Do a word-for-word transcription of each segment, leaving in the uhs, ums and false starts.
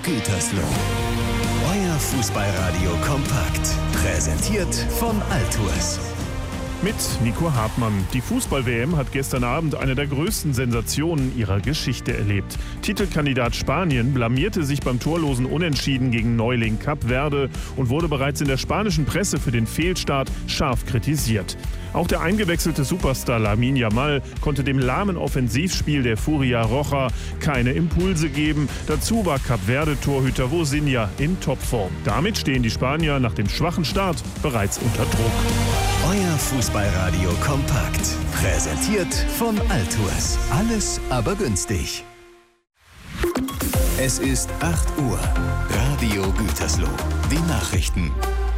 Gütersloh. Euer Fußballradio kompakt. Präsentiert von Altours. Mit Nico Hartmann. Die Fußball-W M hat gestern Abend eine der größten Sensationen ihrer Geschichte erlebt. Titelkandidat Spanien blamierte sich beim torlosen Unentschieden gegen Neuling Kap Verde und wurde bereits in der spanischen Presse für den Fehlstart scharf kritisiert. Auch der eingewechselte Superstar Lamine Yamal konnte dem lahmen Offensivspiel der Furia Roja keine Impulse geben. Dazu war Kap Verde-Torhüter Vozinha in Topform. Damit stehen die Spanier nach dem schwachen Start bereits unter Druck. Euer Fußballradio kompakt. Präsentiert von Altours. Alles aber günstig. Es ist acht Uhr. Radio Gütersloh. Die Nachrichten.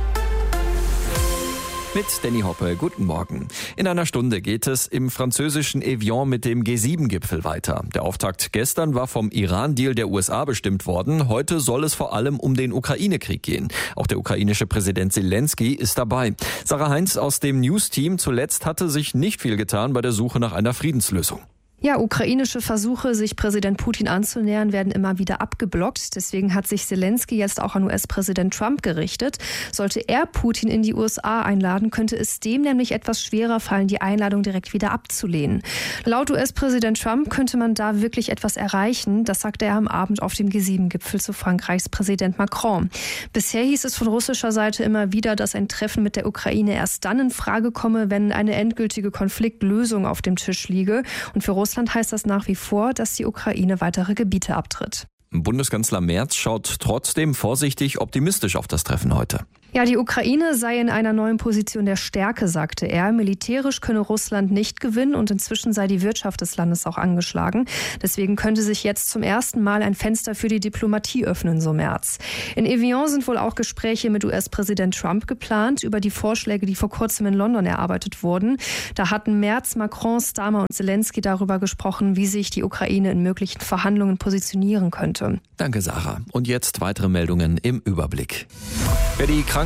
Mit Danny Hoppe, guten Morgen. In einer Stunde geht es im französischen Evian mit dem G sieben Gipfel weiter. Der Auftakt gestern war vom Iran-Deal der U S A bestimmt worden. Heute soll es vor allem um den Ukraine-Krieg gehen. Auch der ukrainische Präsident Zelensky ist dabei. Sarah Heinz aus dem News-Team. Zuletzt hatte sich nicht viel getan bei der Suche nach einer Friedenslösung. Ja, ukrainische Versuche, sich Präsident Putin anzunähern, werden immer wieder abgeblockt. Deswegen hat sich Zelensky jetzt auch an U S-Präsident Trump gerichtet. Sollte er Putin in die U S A einladen, könnte es dem nämlich etwas schwerer fallen, die Einladung direkt wieder abzulehnen. Laut U S-Präsident Trump könnte man da wirklich etwas erreichen. Das sagte er am Abend auf dem G sieben Gipfel zu Frankreichs Präsident Macron. Bisher hieß es von russischer Seite immer wieder, dass ein Treffen mit der Ukraine erst dann in Frage komme, wenn eine endgültige Konfliktlösung auf dem Tisch liege. Und für Russland heißt das nach wie vor, dass die Ukraine weitere Gebiete abtritt. Bundeskanzler Merz schaut trotzdem vorsichtig optimistisch auf das Treffen heute. Ja, die Ukraine sei in einer neuen Position der Stärke, sagte er. Militärisch könne Russland nicht gewinnen und inzwischen sei die Wirtschaft des Landes auch angeschlagen. Deswegen könnte sich jetzt zum ersten Mal ein Fenster für die Diplomatie öffnen, so Merz. In Evian sind wohl auch Gespräche mit U S-Präsident Trump geplant über die Vorschläge, die vor kurzem in London erarbeitet wurden. Da hatten Merz, Macron, Starmer und Zelensky darüber gesprochen, wie sich die Ukraine in möglichen Verhandlungen positionieren könnte. Danke, Sarah. Und jetzt weitere Meldungen im Überblick. Wer die